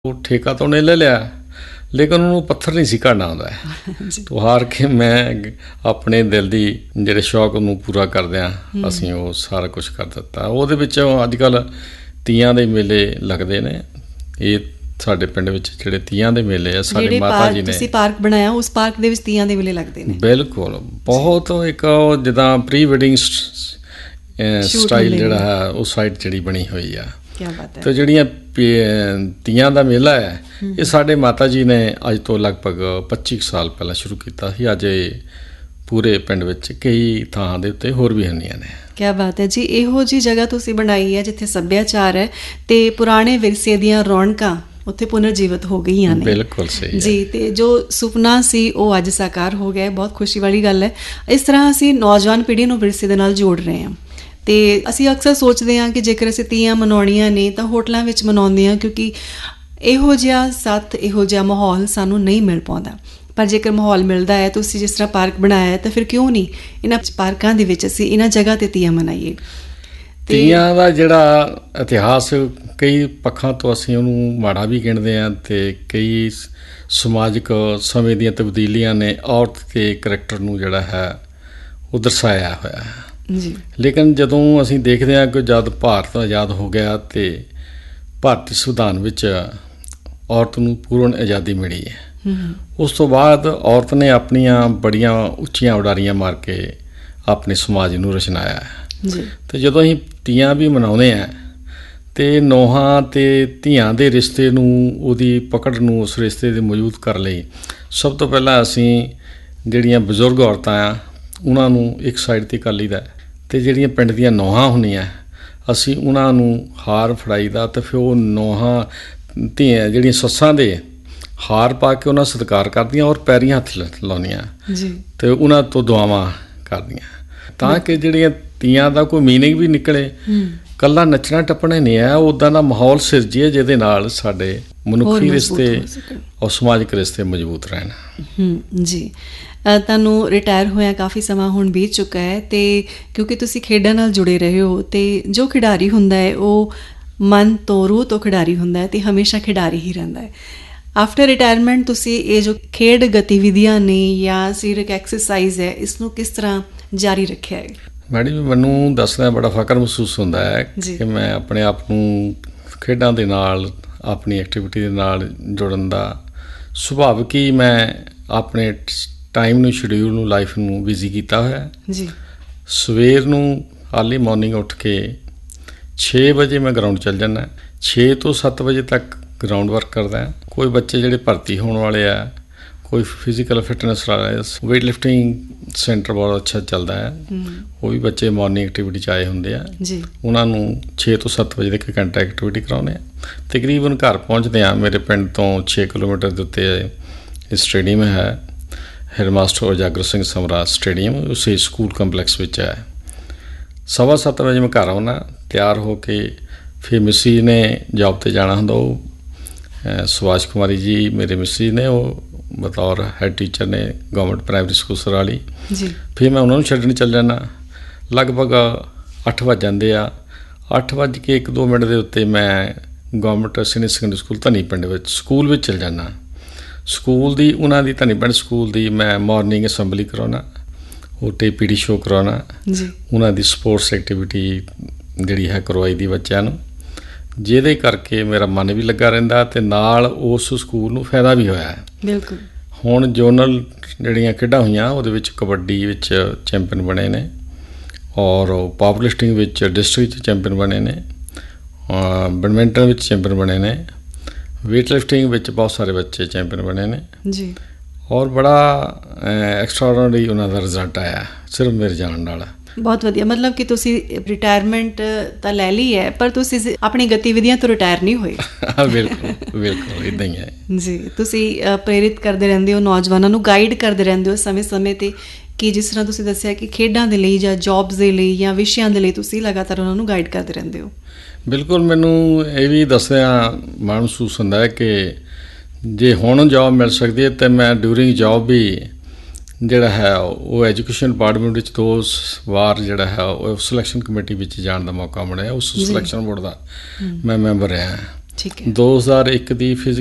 ਉਹ ਠੇਕਾ ਤਾਂ ਉਹਨੇ ਲੈ ਲਿਆ, ਲੇਕਿਨ ਉਹਨੂੰ ਪੱਥਰ ਨਹੀਂ ਸੀ ਘੜਨਾ ਆਉਂਦਾ। ਤੋ ਹਾਰ ਕੇ ਮੈਂ ਆਪਣੇ ਦਿਲ ਦੀ ਜਿਹੜੇ ਸ਼ੌਕ ਉਹਨੂੰ ਪੂਰਾ ਕਰਦਿਆਂ ਅਸੀਂ ਉਹ ਸਾਰਾ ਕੁਛ ਕਰ ਦਿੱਤਾ। ਉਹਦੇ ਵਿੱਚ ਅੱਜ ਕੱਲ੍ਹ ਤੀਆਂ ਦੇ ਮੇਲੇ ਲੱਗਦੇ ਨੇ। ਇਹ ਸਾਡੇ ਪਿੰਡ ਵਿੱਚ ਜਿਹੜੇ ਤੀਆਂ ਦੇ ਮੇਲੇ ਆ, ਸਾਡੇ ਮਾਤਾ ਜੀ ਨੇ ਤੁਸੀਂ ਪਾਰਕ ਬਣਾਇਆ, ਉਸ ਪਾਰਕ ਦੇ ਵਿੱਚ ਤੀਆਂ ਦੇ ਮੇਲੇ ਲੱਗਦੇ ਨੇ। ਬਿਲਕੁਲ, ਬਹੁਤ ਇੱਕ ਜਿੱਦਾਂ ਪ੍ਰੀ ਵੈਡਿੰਗ ਸਟਾਈਲ ਜਿਹੜਾ ਹੈ ਉਹ ਸਾਈਡ ਜਿਹੜੀ ਬਣੀ ਹੋਈ ਆ। ਤੇ ਜਿਹੜੀਆਂ ਤੀਆਂ ਦਾ ਮੇਲਾ ਹੈ ਇਹ ਸਾਡੇ ਮਾਤਾ ਜੀ ਨੇ ਅੱਜ ਤੋਂ ਲਗਭਗ 25 ਸਾਲ ਪਹਿਲਾਂ ਸ਼ੁਰੂ ਕੀਤਾ ਸੀ। ਅੱਜ ਇਹ ਪੂਰੇ ਪਿੰਡ ਵਿੱਚ ਕਈ ਥਾਂ ਦੇ ਉੱਤੇ ਹੋਰ ਵੀ ਹੁੰਦੀਆਂ ਨੇ। ਕਿਆ ਬਾਤ ਹੈ ਜੀ। ਇਹੋ ਜਿਹੀ ਜਗ੍ਹਾ ਤੁਸੀਂ ਬਣਾਈ ਹੈ ਜਿੱਥੇ ਸੱਭਿਆਚਾਰ ਹੈ ਤੇ ਪੁਰਾਣੇ ਵਿਰਸੇ ਦੀਆਂ ਰੌਣਕਾਂ ਉੱਥੇ ਪੁਨਰ ਜੀਵਤ ਹੋ ਗਈਆਂ ਨੇ। ਬਿਲਕੁਲ ਸਹੀ ਜੀ। ਤੇ ਜੋ ਸੁਪਨਾ ਸੀ ਉਹ ਅੱਜ ਸਾਕਾਰ ਹੋ ਗਿਆ। ਬਹੁਤ ਖੁਸ਼ੀ ਵਾਲੀ ਗੱਲ ਹੈ। ਇਸ ਤਰ੍ਹਾਂ ਅਸੀਂ ਨੌਜਵਾਨ ਪੀੜ੍ਹੀ ਨੂੰ ਵਿਰਸੇ ਦੇ ਨਾਲ ਜੋੜ ਰਹੇ ਹਾਂ। ਅਤੇ ਅਸੀਂ ਅਕਸਰ ਸੋਚਦੇ ਹਾਂ ਕਿ ਜੇਕਰ ਅਸੀਂ ਤੀਆਂ ਮਨਾਉਣੀਆਂ ਨੇ ਤਾਂ ਹੋਟਲਾਂ ਵਿੱਚ ਮਨਾਉਂਦੇ ਹਾਂ, ਕਿਉਂਕਿ ਇਹੋ ਜਿਹਾ ਸੱਥ, ਇਹੋ ਜਿਹਾ ਮਾਹੌਲ ਸਾਨੂੰ ਨਹੀਂ ਮਿਲ ਪਾਉਂਦਾ। ਪਰ ਜੇਕਰ ਮਾਹੌਲ ਮਿਲਦਾ ਹੈ, ਤੁਸੀਂ ਜਿਸ ਤਰ੍ਹਾਂ ਪਾਰਕ ਬਣਾਇਆ ਹੈ, ਤਾਂ ਫਿਰ ਕਿਉਂ ਨਹੀਂ ਇਹਨਾਂ ਪਾਰਕਾਂ ਦੇ ਵਿੱਚ ਅਸੀਂ ਇਹਨਾਂ ਜਗ੍ਹਾ 'ਤੇ ਤੀਆਂ ਮਨਾਈਏ। ਤੀਆਂ ਦਾ ਜਿਹੜਾ ਇਤਿਹਾਸ ਕਈ ਪੱਖਾਂ ਤੋਂ ਅਸੀਂ ਉਹਨੂੰ ਮਾੜਾ ਵੀ ਗਿਣਦੇ ਹਾਂ ਅਤੇ ਕਈ ਸਮਾਜਿਕ ਸਮੇਂ ਦੀਆਂ ਤਬਦੀਲੀਆਂ ਨੇ ਔਰਤ ਦੇ ਕਰੈਕਟਰ ਨੂੰ ਜਿਹੜਾ ਹੈ ਉਹ ਦਰਸਾਇਆ ਹੋਇਆ ਹੈ। ਜੀ। ਲੇਕਿਨ ਜਦੋਂ ਅਸੀਂ ਦੇਖਦੇ ਹਾਂ ਕਿ ਜਦ ਭਾਰਤ ਆਜ਼ਾਦ ਹੋ ਗਿਆ ਅਤੇ ਭਾਰਤੀ ਸੰਵਿਧਾਨ ਵਿੱਚ ਔਰਤ ਨੂੰ ਪੂਰਨ ਆਜ਼ਾਦੀ ਮਿਲੀ ਹੈ, ਉਸ ਤੋਂ ਬਾਅਦ ਔਰਤ ਨੇ ਆਪਣੀਆਂ ਬੜੀਆਂ ਉੱਚੀਆਂ ਉਡਾਰੀਆਂ ਮਾਰ ਕੇ ਆਪਣੇ ਸਮਾਜ ਨੂੰ ਰਚਨਾਇਆ ਹੈ। ਅਤੇ ਜਦੋਂ ਅਸੀਂ ਤੀਆਂ ਵੀ ਮਨਾਉਂਦੇ ਹਾਂ ਅਤੇ ਨੌਹਾਂ ਅਤੇ ਧੀਆਂ ਦੇ ਰਿਸ਼ਤੇ ਨੂੰ, ਉਹਦੀ ਪਕੜ ਨੂੰ, ਉਸ ਰਿਸ਼ਤੇ ਦੇ ਮੌਜੂਦ ਕਰਨ ਲਈ ਸਭ ਤੋਂ ਪਹਿਲਾਂ ਅਸੀਂ ਜਿਹੜੀਆਂ ਬਜ਼ੁਰਗ ਔਰਤਾਂ ਆ ਉਹਨਾਂ ਨੂੰ ਇੱਕ ਸਾਈਡ 'ਤੇ ਕਰ ਲਈਦਾ ਅਤੇ ਜਿਹੜੀਆਂ ਪਿੰਡ ਦੀਆਂ ਨੌਹਾਂ ਹੁੰਦੀਆਂ ਅਸੀਂ ਉਹਨਾਂ ਨੂੰ ਹਾਰ ਫੜਾਈਦਾ ਅਤੇ ਫਿਰ ਉਹ ਨੌਹਾਂ ਧੀਆਂ ਜਿਹੜੀਆਂ ਸੱਸਾਂ ਦੇ ਹਾਰ ਪਾ ਕੇ ਉਹਨਾਂ ਸਤਿਕਾਰ ਕਰਦੀਆਂ ਔਰ ਪੈਰੀਂ ਹੱਥ ਲਾਉਂਦੀਆਂ ਅਤੇ ਉਹਨਾਂ ਤੋਂ ਦੁਆਵਾਂ ਕਰਦੀਆਂ ਤਾਂ ਕਿ ਜਿਹੜੀਆਂ ਤੀਆਂ ਦਾ ਕੋਈ ਮੀਨਿੰਗ ਵੀ ਨਿਕਲੇ। ਇਕੱਲਾ ਨੱਚਣਾ ਟੱਪਣਾ ਨਹੀਂ ਹੈ, ਉੱਦਾਂ ਦਾ ਮਾਹੌਲ ਸਿਰਜੀਏ ਜਿਹਦੇ ਨਾਲ ਸਾਡੇ ਮਨੁੱਖੀ ਰਿਸ਼ਤੇ ਔਰ ਸਮਾਜਿਕ ਰਿਸ਼ਤੇ ਮਜ਼ਬੂਤ ਰਹਿਣ। ਜੀ। ਤੁਹਾਨੂੰ ਰਿਟਾਇਰ ਹੋਇਆ ਕਾਫੀ ਸਮਾਂ ਹੁਣ ਬੀਤ ਚੁੱਕਾ ਹੈ ਅਤੇ ਕਿਉਂਕਿ ਤੁਸੀਂ ਖੇਡਾਂ ਨਾਲ ਜੁੜੇ ਰਹੇ ਹੋ ਅਤੇ ਜੋ ਖਿਡਾਰੀ ਹੁੰਦਾ ਹੈ ਉਹ ਮਨ ਤੋਂ, ਰੂਹ ਤੋਂ ਖਿਡਾਰੀ ਹੁੰਦਾ ਹੈ ਅਤੇ ਹਮੇਸ਼ਾ ਖਿਡਾਰੀ ਹੀ ਰਹਿੰਦਾ ਹੈ। ਆਫਟਰ ਰਿਟਾਇਰਮੈਂਟ ਤੁਸੀਂ ਇਹ ਜੋ ਖੇਡ ਗਤੀਵਿਧੀਆਂ ਨੇ ਜਾਂ ਸਰੀਰਕ ਐਕਸਰਸਾਈਜ਼ ਹੈ, ਇਸ ਨੂੰ ਕਿਸ ਤਰ੍ਹਾਂ ਜਾਰੀ ਰੱਖਿਆ ਹੈ? ਮੈਡਮ, ਮੈਨੂੰ ਦੱਸਦਾ ਬੜਾ ਫਖਰ ਮਹਿਸੂਸ ਹੁੰਦਾ ਹੈ ਕਿ ਮੈਂ ਆਪਣੇ ਆਪ ਨੂੰ ਖੇਡਾਂ ਦੇ ਨਾਲ, ਆਪਣੀ ਐਕਟੀਵਿਟੀ ਦੇ ਨਾਲ ਜੁੜਨ ਦਾ ਸੁਭਾਵਿਕ ਹੀ ਮੈਂ ਆਪਣੇ ਟਾਈਮ ਨੂੰ, ਸ਼ਡਿਊਲ ਨੂੰ, ਲਾਈਫ ਨੂੰ ਬਿਜ਼ੀ ਕੀਤਾ ਹੋਇਆ ਜੀ। ਸਵੇਰ ਨੂੰ ਅਰਲੀ ਮੋਰਨਿੰਗ ਉੱਠ ਕੇ 6 ਵਜੇ ਮੈਂ ਗਰਾਊਂਡ ਚੱਲ ਜਾਂਦਾ। 6 ਤੋਂ 7 ਵਜੇ ਤੱਕ ਗਰਾਊਂਡ ਵਰਕ ਕਰਦਾ। ਕੋਈ ਬੱਚੇ ਜਿਹੜੇ ਭਰਤੀ ਹੋਣ ਵਾਲੇ ਆ, ਕੋਈ ਫਿਜ਼ੀਕਲ ਫਿਟਨੈਸ ਵਾਲੇ, ਵੇਟ ਲਿਫਟਿੰਗ ਸੈਂਟਰ ਬਹੁਤ ਅੱਛਾ ਚੱਲਦਾ ਹੈ, ਉਹ ਵੀ ਬੱਚੇ ਮੋਰਨਿੰਗ ਐਕਟੀਵਿਟੀ 'ਚ ਆਏ ਹੁੰਦੇ ਆ ਜੀ। ਉਹਨਾਂ ਨੂੰ 6 ਤੋਂ 7 ਵਜੇ ਤੱਕ ਘੰਟਾ ਐਕਟੀਵਿਟੀ ਕਰਾਉਂਦੇ ਆ। ਤਕਰੀਬਨ ਘਰ ਪਹੁੰਚਦੇ ਆ ਮੇਰੇ ਪਿੰਡ ਤੋਂ 6 ਕਿਲੋਮੀਟਰ ਦੇ ਉੱਤੇ ਇਹ ਸਟੇਡੀਅਮ ਹੈ, ਹੈਡਮਾਸਟਰ ਉਜਾਗਰ ਸਿੰਘ ਸਮਰਾ ਸਟੇਡੀਅਮ, ਉਸੇ ਸਕੂਲ ਕੰਪਲੈਕਸ ਵਿੱਚ ਹੈ। 7:15 ਵਜੇ ਮੈਂ ਘਰ ਆਉਣਾ, ਤਿਆਰ ਹੋ ਕੇ ਫਿਰ ਮਿਸੀ ਨੇ ਜੋਬ 'ਤੇ ਜਾਣਾ ਹੁੰਦਾ। ਉਹ ਸੁਭਾਸ਼ ਕੁਮਾਰੀ ਜੀ ਮੇਰੇ ਮਿਸੀ ਨੇ, ਉਹ ਬਤੌਰ ਹੈਡ ਟੀਚਰ ਨੇ ਗੌਰਮੈਂਟ ਪ੍ਰਾਇਮਰੀ ਸਕੂਲ ਸਰਾਲੀ ਜੀ। ਫਿਰ ਮੈਂ ਉਹਨਾਂ ਨੂੰ ਛੱਡਣ ਚੱਲ ਜਾਂਦਾ। ਲਗਭਗ 8 ਵੱਜ ਜਾਂਦੇ ਆ। 8:01-2 ਦੇ ਉੱਤੇ ਮੈਂ ਗੌਰਮੈਂਟ ਸੀਨੀਅਰ ਸੈਕੰਡਰੀ ਸਕੂਲ ਧਨੀ ਪਿੰਡ ਵਿੱਚ ਸਕੂਲ ਵਿੱਚ ਚੱਲ ਜਾਂਦਾ। ਸਕੂਲ ਦੀ, ਉਹਨਾਂ ਦੀ ਧਨੀ ਪਿੰਡ ਸਕੂਲ ਦੀ ਮੈਂ ਮੋਰਨਿੰਗ ਅਸੈਂਬਲੀ ਕਰਾਉਣਾ, ਉਹ TPD ਸ਼ੋਅ ਕਰਾਉਣਾ, ਉਹਨਾਂ ਦੀ ਸਪੋਰਟਸ ਐਕਟੀਵਿਟੀ ਜਿਹੜੀ ਹੈ ਕਰਵਾਈ ਦੀ ਬੱਚਿਆਂ ਨੂੰ, ਜਿਹਦੇ ਕਰਕੇ ਮੇਰਾ ਮਨ ਵੀ ਲੱਗਾ ਰਹਿੰਦਾ ਅਤੇ ਨਾਲ ਉਸ ਸਕੂਲ ਨੂੰ ਫਾਇਦਾ ਵੀ ਹੋਇਆ ਹੈ। ਬਿਲਕੁਲ। ਹੁਣ ਜੋਨਲ ਜਿਹੜੀਆਂ ਖੇਡਾਂ ਹੋਈਆਂ ਉਹਦੇ ਵਿੱਚ ਕਬੱਡੀ ਵਿੱਚ ਚੈਂਪੀਅਨ ਬਣੇ ਨੇ ਔਰ ਪਾਵਰ ਲਿਫਟਿੰਗ ਵਿੱਚ ਡਿਸਟ੍ਰਿਕਟ ਚੈਂਪੀਅਨ ਬਣੇ ਨੇ, ਬੈਡਮਿੰਟਨ ਵਿੱਚ ਚੈਂਪੀਅਨ ਬਣੇ ਨੇ, ਵੇਟ ਲਿਫਟਿੰਗ ਵਿੱਚ ਬਹੁਤ ਸਾਰੇ ਬੱਚੇ ਚੈਂਪੀਅਨ ਬਣੇ ਨੇ ਜੀ। ਔਰ ਬੜਾ ਐਕਸਟਰਾਆਰਡੀਨਰੀ ਉਹਨਾਂ ਦਾ ਰਿਜ਼ਲਟ ਆਇਆ ਸਿਰਫ ਮੇਰੇ ਜਾਣ ਨਾਲ। ਬਹੁਤ ਵਧੀਆ। ਮਤਲਬ ਕਿ ਤੁਸੀਂ ਰਿਟਾਇਰਮੈਂਟ ਤਾਂ ਲੈ ਲਈ ਹੈ ਪਰ ਤੁਸੀਂ ਆਪਣੀ ਗਤੀਵਿਧੀਆਂ ਤੋਂ ਰਿਟਾਇਰ ਨਹੀਂ ਹੋਏ। ਬਿਲਕੁਲ ਬਿਲਕੁਲ, ਇੱਦਾਂ ਹੀ ਹੈ ਜੀ। ਤੁਸੀਂ ਪ੍ਰੇਰਿਤ ਕਰਦੇ ਰਹਿੰਦੇ ਹੋ, ਨੌਜਵਾਨਾਂ ਨੂੰ ਗਾਈਡ ਕਰਦੇ ਰਹਿੰਦੇ ਹੋ ਸਮੇਂ ਸਮੇਂ 'ਤੇ, ਕਿ ਜਿਸ ਤਰ੍ਹਾਂ ਤੁਸੀਂ ਦੱਸਿਆ ਕਿ ਖੇਡਾਂ ਦੇ ਲਈ ਜਾਂ ਜੋਬਸ ਦੇ ਲਈ ਜਾਂ ਵਿਸ਼ਿਆਂ ਦੇ ਲਈ ਤੁਸੀਂ ਲਗਾਤਾਰ ਉਹਨਾਂ ਨੂੰ ਗਾਈਡ ਕਰਦੇ ਰਹਿੰਦੇ ਹੋ। ਬਿਲਕੁਲ। ਮੈਨੂੰ ਇਹ ਵੀ ਦੱਸਿਆ ਮਾਣ ਮਹਿਸੂਸ ਹੁੰਦਾ ਹੈ ਕਿ ਜੇ ਹੁਣ ਜੋਬ ਮਿਲ ਸਕਦੀ ਹੈ ਤਾਂ ਮੈਂ ਡਿਊਰਿੰਗ ਜੋਬ ਵੀ ਜਿਹੜਾ ਹੈ ਉਹ ਐਜੂਕੇਸ਼ਨ ਡਿਪਾਰਟਮੈਂਟ ਵਿੱਚ 2 ਵਾਰ ਜਿਹੜਾ ਹੈ ਉਹ ਸਿਲੈਕਸ਼ਨ ਕਮੇਟੀ ਵਿੱਚ ਜਾਣ ਦਾ ਮੌਕਾ ਮਿਲਿਆ। ਉਸ ਸਿਲੈਕਸ਼ਨ ਬੋਰਡ ਦਾ ਮੈਂ ਮੈਂਬਰ ਰਿਹਾ ਠੀਕ ਹੈ 2001 ਦੀ